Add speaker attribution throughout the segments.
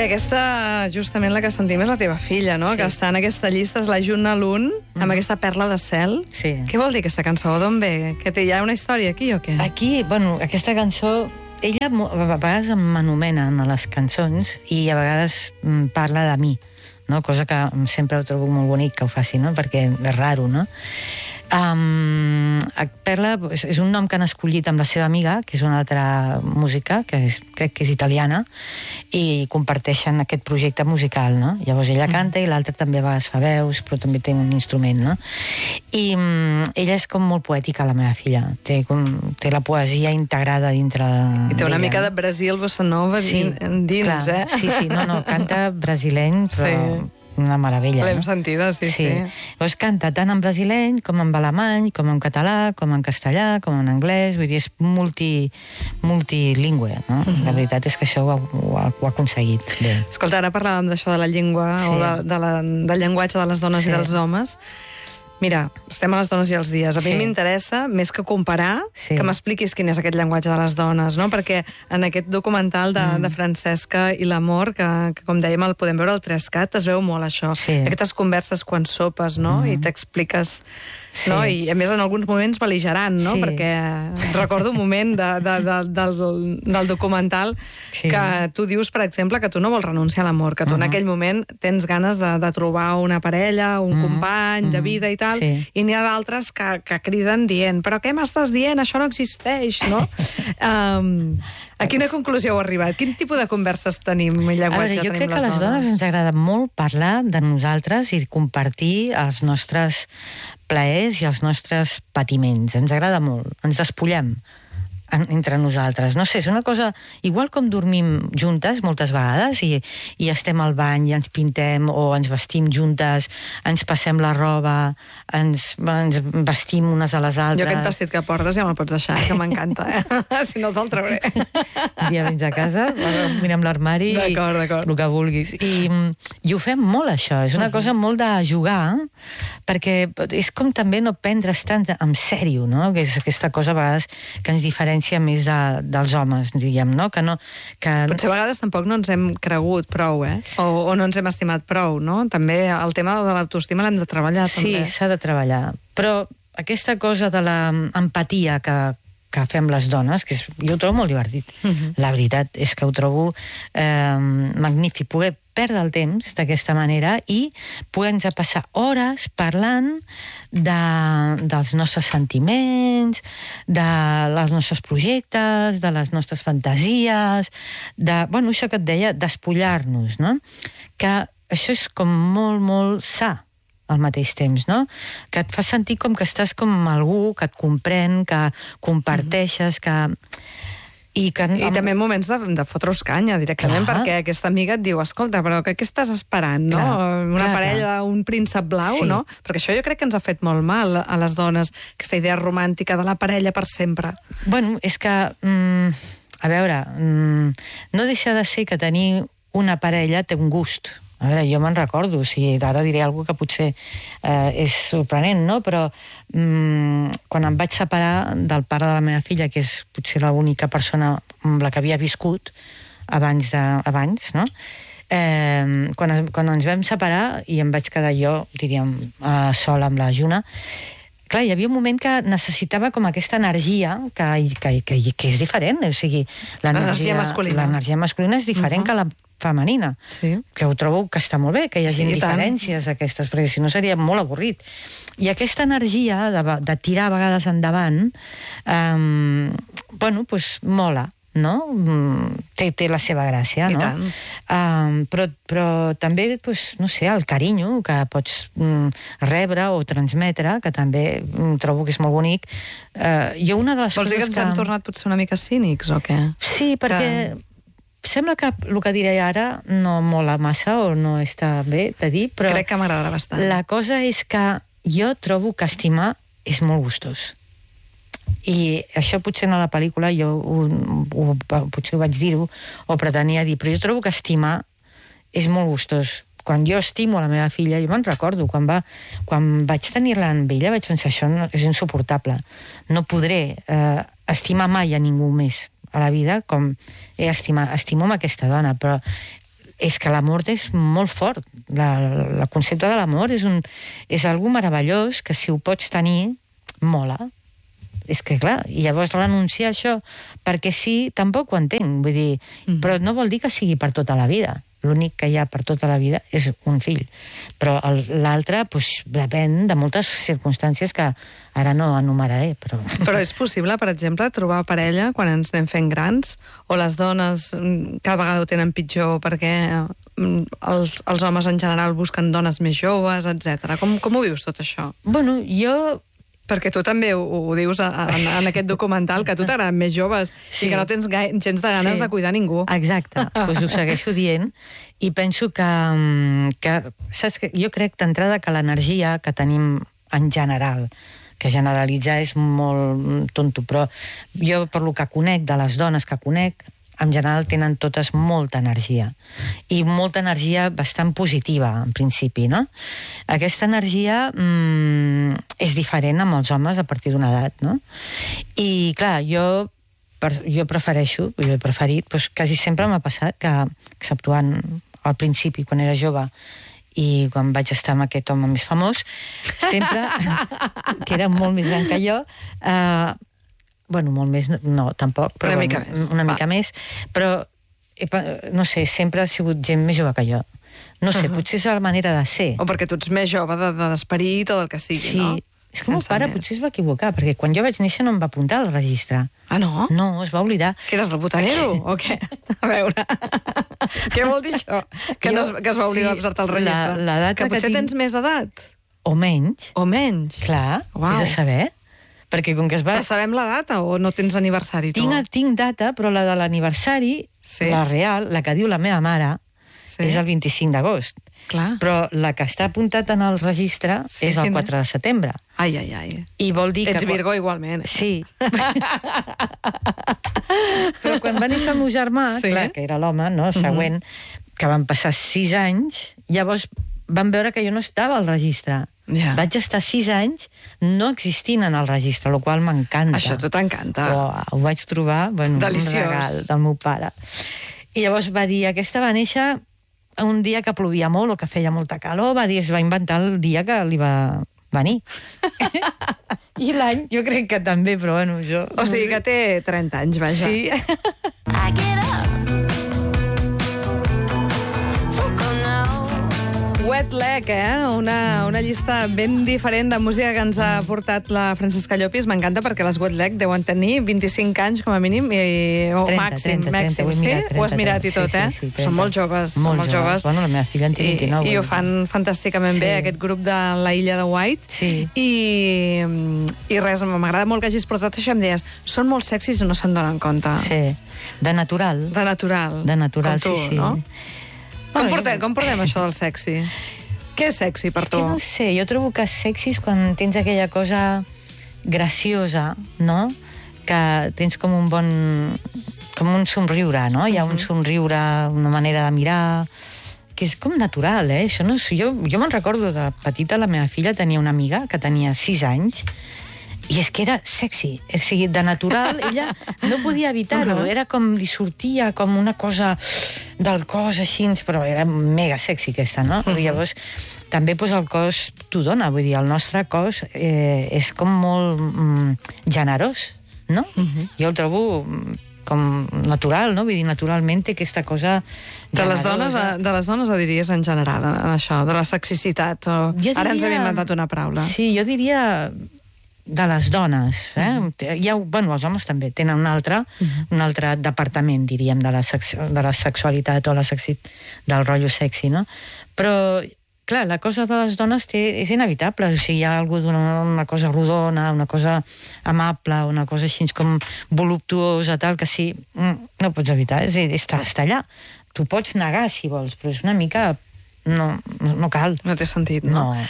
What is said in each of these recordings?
Speaker 1: aquesta, justament la que sentim, és la teva filla, no? Sí. Que està en aquesta llista, és la Juna Lun, amb aquesta perla de cel.
Speaker 2: Sí.
Speaker 1: Què vol dir aquesta cançó? D'on ve? Que hi ha una història aquí o què?
Speaker 2: Aquí, bueno, aquesta cançó... Ella a vegades m'anomena a les cançons i a vegades parla de mi, no? Cosa que sempre ho trobo molt bonic que ho faci, no? Perquè és raro, no? Perla és un nom que han escollit amb la seva amiga, que és una altra música, crec que és italiana, i comparteixen aquest projecte musical, no? Llavors ella canta i l'altra també va fa veus, però també té un instrument, no? I ella és com molt poètica, la meva filla. Té la poesia integrada dintre
Speaker 1: I té una mica de Brasil, bossa nova dins,
Speaker 2: clar,
Speaker 1: eh?
Speaker 2: Sí, no, canta brasileny, però... una meravella,
Speaker 1: l'hem
Speaker 2: no?
Speaker 1: sentida, sí.
Speaker 2: Llavors canta tant en brasileny, com en alemany, com en català, com en castellà, com en anglès, vull dir, és multilingüe, no? La veritat és que això ho ha aconseguit bé.
Speaker 1: Escolta, ara parlàvem d'això de la llengua, o del llenguatge de les dones i dels homes. Mira, estem a les dones i els dies. A mi m'interessa, més que comparar, que m'expliquis quin és aquest llenguatge de les dones, no? Perquè en aquest documental de Francesca i l'amor, que com dèiem el podem veure al 3CAT, es veu molt això. Aquestes converses quan sopes, no? I t'expliques... No? I a més en alguns moments bel·ligerant, no? Perquè recordo un moment del documental que tu dius, per exemple, que tu no vols renunciar a l'amor, que tu en aquell moment tens ganes de trobar una parella, un company de vida i tal, i n'hi ha d'altres que criden dient, però què m'estàs dient? Això no existeix, no? A quina conclusió heu arribat? Quin tipus de converses tenim, llenguatge tenim les dones?
Speaker 2: Jo crec que a les dones ens agrada molt parlar de nosaltres i compartir els nostres plaers i els nostres patiments. Ens agrada molt. Ens despullem entre nosaltres. No sé, és una cosa... Igual com dormim juntes moltes vegades i estem al bany i ens pintem o ens vestim juntes, ens passem la roba, ens vestim unes a les altres...
Speaker 1: Jo aquest vestit que portes ja me'l pots deixar, que m'encanta, eh? Si no te'l trauré.
Speaker 2: Un dia vens a casa, mirem l'armari i el que vulguis. I ho fem molt, això. És una cosa molt de jugar, perquè és com també no prendre's tant en sèrio, no? Que és aquesta cosa a vegades que ens diferencia més dels homes, diguem, no?
Speaker 1: Potser a vegades tampoc no ens hem cregut prou, eh? O no ens hem estimat prou, no? També el tema de l'autoestima l'hem de treballar, també.
Speaker 2: Sí, s'ha de treballar. Però aquesta cosa de l'empatia que fem les dones, que jo ho trobo molt divertit. La veritat és que ho trobo magnífic, poder perdre el temps d'aquesta manera i poder-nos passar hores parlant dels nostres sentiments, dels nostres projectes, de les nostres fantasies, bueno, això que et deia, despullar-nos, no? Que això és com molt, molt sa al mateix temps, no? Que et fa sentir com que estàs com amb algú que et comprèn, que comparteixes, que... I
Speaker 1: també moments de fotre-us canya directament, perquè aquesta amiga et diu, escolta, però què estàs esperant, no? Una parella, un príncep blau, no? Perquè això jo crec que ens ha fet molt mal a les dones, aquesta idea romàntica de la parella per sempre.
Speaker 2: Bueno, és que, a veure, no deixa de ser que tenir una parella té un gust. A veure, jo me'n recordo, ara diré alguna cosa que potser és sorprenent, no? Però quan em vaig separar del pare de la meva filla, que és potser l'única persona amb la que havia viscut abans, no? Quan ens vam separar i em vaig quedar jo, diríem, sola amb la Juna, clar, hi havia un moment que necessitava com aquesta energia que és diferent, o sigui,
Speaker 1: l'energia
Speaker 2: masculina és diferent que la femenina, que ho trobo que està molt bé, que hi hagi diferències aquestes, perquè si no seria molt avorrit. I aquesta energia de tirar a vegades endavant, bueno, doncs mola, no? Té la seva gràcia, no?
Speaker 1: I tant.
Speaker 2: Però també, no sé, el carinyo que pots rebre o transmetre, que també trobo que és molt bonic.
Speaker 1: Vols dir que ens hem tornat potser una mica cínics, o què?
Speaker 2: Sí, perquè sembla que el que diré ara no mola massa o no està bé de dir, però...
Speaker 1: Crec que m'agradarà bastant.
Speaker 2: La cosa és que jo trobo que estimar és molt gustós. I això potser a la pel·lícula jo potser ho vaig dir-ho o pretenia dir, però jo trobo que estimar és molt gustós. Quan jo estimo la meva filla, jo me'n recordo, quan vaig tenir-la amb ella vaig pensar, això és insuportable. No podré estimar mai a ningú més a la vida com estimo amb aquesta dona, però és que l'amor és molt fort. El concepte de l'amor és algo meravellós que si ho pots tenir, mola. És que, clar, i llavors renunciar a això perquè sí, tampoc ho entenc, vull dir, però no vol dir que sigui per tota la vida. L'únic que hi ha per tota la vida és un fill. Però l'altre, doncs, depèn de moltes circumstàncies que ara no enumeraré, però...
Speaker 1: Però és possible, per exemple, trobar parella quan ens anem fent grans? O les dones cada vegada ho tenen pitjor perquè els homes en general busquen dones més joves, etc. Com ho vius tot això?
Speaker 2: Bueno, jo...
Speaker 1: Perquè tu també ho dius en aquest documental, que a tu t'agraden més joves i que no tens gens de ganes de cuidar ningú.
Speaker 2: Exacte, doncs ho segueixo dient i penso que saps que jo crec d'entrada que l'energia que tenim en general, que generalitzar és molt tonto, però jo per lo que conec de les dones que conec, en general tenen totes molta energia i molta energia bastant positiva en principi, no? Aquesta energia és diferent amb els homes a partir d'una edat, no? I clar, jo prefereixo, jo he preferit, doncs quasi sempre m'ha passat que, exceptuant al principi quan era jove i quan vaig estar amb aquest home més famós, sempre, que era molt més gran que jo, bueno, molt més, no, tampoc, però una mica més, però, no sé, sempre ha sigut gent més jove que jo. No sé, potser és la manera de ser.
Speaker 1: O perquè tu ets més jove d'esperit o del que sigui, no?
Speaker 2: Sí, és que el meu pare potser es va equivocar, perquè quan jo vaig néixer no em va apuntar al registre.
Speaker 1: Ah, no?
Speaker 2: No, es va oblidar.
Speaker 1: Que eres del botanero, o què? A veure, què vol dir això? Que es va oblidar de posar-te al registre? Que potser tens més edat?
Speaker 2: O menys.
Speaker 1: O menys?
Speaker 2: Clar, és a saber. Perquè com que es va...
Speaker 1: Però sabem la data o no tens aniversari, tu?
Speaker 2: Tinc data, però la de l'aniversari, la real, la que diu la meva mare, és el 25 d'agost.
Speaker 1: Clar.
Speaker 2: Però la que està apuntat en el registre és el 4 de setembre.
Speaker 1: Ai.
Speaker 2: I vol dir
Speaker 1: ets Virgo igualment.
Speaker 2: Sí. Però quan va néixer el meu germà, clar, que era l'home, no, següent, que van passar 6 anys, llavors van veure que jo no estava al registre. Vaig estar 6 anys no existint en el registre, el qual m'encanta.
Speaker 1: Això a tu t'encanta.
Speaker 2: Ho vaig trobar, bueno, un regal del meu pare. I llavors va dir, aquesta va néixer un dia que plovia molt o que feia molta calor, va dir, es va inventar el dia que li va venir. I l'any, jo crec que també, però bueno, jo...
Speaker 1: O sigui que té 30 anys, vaja.
Speaker 2: Sí.
Speaker 1: Wet Leg, una llista ben diferent de música que ens ha portat la Francesca Llopis. M'encanta perquè les Wet Leg deuen tenir 25 anys com a mínim, o
Speaker 2: 30,
Speaker 1: màxim.
Speaker 2: 30,
Speaker 1: Sí? Ho has mirat i tot,
Speaker 2: Sí,
Speaker 1: són molt joves.
Speaker 2: Molt joves. Bueno, la meva filla en té 29.
Speaker 1: I ho fan fantàsticament bé, aquest grup de la Illa de White.
Speaker 2: Sí.
Speaker 1: I res, m'agrada molt que hagis portat això. Em deies, són molt sexis o no se'n donen compte?
Speaker 2: Sí, de natural.
Speaker 1: De natural.
Speaker 2: De natural,
Speaker 1: com tu,
Speaker 2: sí.
Speaker 1: No? Com portem això del sexy? Què és sexy per tu?
Speaker 2: És que no sé, jo trobo que sexy és quan tens aquella cosa graciosa, no? Que tens com un bon... com un somriure, no? Hi ha un somriure, una manera de mirar, que és com natural, Això no sé, jo me'n recordo de petita, la meva filla tenia una amiga que tenia 6 anys, i és que era sexy, o sigui, de natural, ella no podia evitar-ho, era com, li sortia com una cosa del cos així, però era mega sexy aquesta, no? Llavors, també el cos t'ho dona, vull dir, el nostre cos és com molt generós, no? Jo el trobo com natural, no? Vull dir, naturalment té aquesta cosa generosa.
Speaker 1: De les dones o diries en general, en això, de la sexicitat? Ara ens hem inventat una paraula.
Speaker 2: Sí, jo diria... de les dones, bueno, els homes també tenen un altre departament, diríem, de la sexualitat o del rotllo sexy, no? Però, clar, la cosa de les dones és inevitable, o sigui, hi ha una cosa rodona, una cosa amable, una cosa així com voluptuosa, tal, que sí, no pots evitar, està allà. Tu pots negar, si vols, però és una mica... No cal.
Speaker 1: No té sentit, no?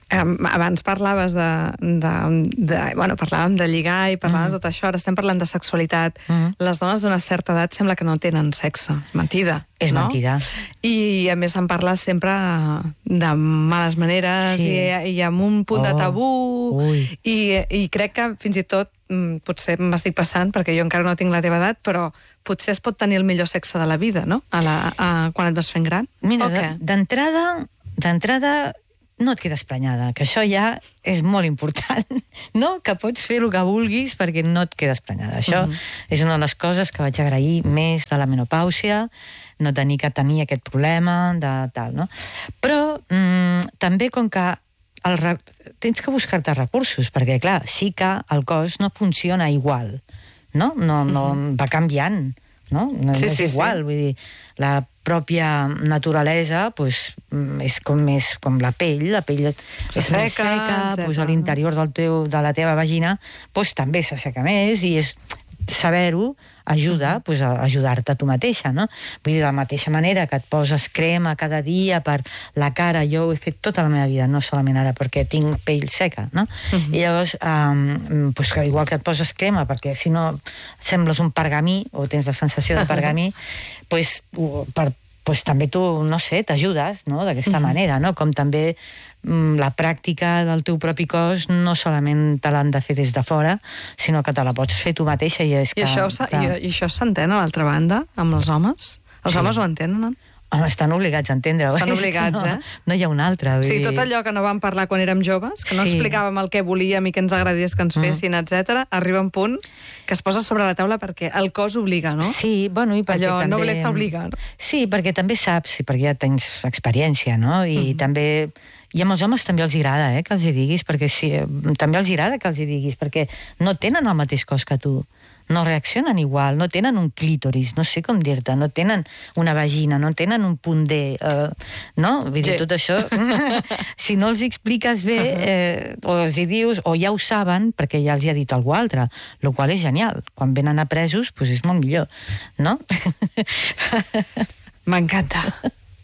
Speaker 1: Abans parlaves parlàvem de lligar i parlàvem de tot això, ara estem parlant de sexualitat. Les dones d'una certa edat sembla que no tenen sexe. És mentida.
Speaker 2: És mentida.
Speaker 1: I a més se'n parla sempre de males maneres i amb un punt de tabú i crec que fins i tot potser m'estic passant, perquè jo encara no tinc la teva edat, però potser es pot tenir el millor sexe de la vida, no? Quan et vas fent gran.
Speaker 2: Mira, d'entrada no et quedes prenyada, que això ja és molt important, no? Que pots fer el que vulguis perquè no et quedes prenyada. Això és una de les coses que vaig agrair més de la menopàusia, no tenir aquest problema de tal, no? Però també com que tens que buscar-te recursos, perquè clar, sí que el cos no funciona igual, no? No va canviant, no? No és igual, vull dir, la pròpia naturalesa és com la pell és més seca, a l'interior de la teva vagina també s'asseca més, i és saber-ho ajuda a ajudar-te a tu mateixa, no? Vull dir, de la mateixa manera que et poses crema cada dia per la cara, jo ho he fet tota la meva vida, no solament ara perquè tinc pell seca, no? I llavors, igual que et poses crema perquè si no sembles un pergamí o tens la sensació de pergamí, també tu, no sé, t'ajudes, no?, d'aquesta manera, no? Com també la pràctica del teu propi cos no solament te l'han de fer des de fora, sinó que te la pots fer tu mateixa. I això
Speaker 1: s'entén a l'altra banda, amb els homes? Els homes ho entenen?
Speaker 2: Home, estan obligats a entendre-ho.
Speaker 1: Estan obligats,
Speaker 2: No hi ha un altre.
Speaker 1: Sí, tot allò que no vam parlar quan érem joves, que no explicàvem el que volíem i què ens agradaria que ens fessin, etc. Arriba un punt que es posa sobre la taula perquè el cos obliga, no?
Speaker 2: Sí, bueno, i perquè
Speaker 1: allò,
Speaker 2: també...
Speaker 1: nobleza obliga, no?
Speaker 2: Sí, perquè també saps, perquè ja tens experiència, no? I també... I amb els homes també els agrada, que els hi diguis, perquè també els agrada que els hi diguis, perquè no tenen el mateix cos que tu. No reaccionen igual, no tenen un clítoris, no sé com dir-te, no tenen una vagina, no tenen un punt D, no? Vull dir, tot això, si no els expliques bé, o els hi dius, o ja ho saben, perquè ja els hi ha dit algú altre, el qual és genial. Quan venen apresos, és molt millor, no?
Speaker 1: M'encanta.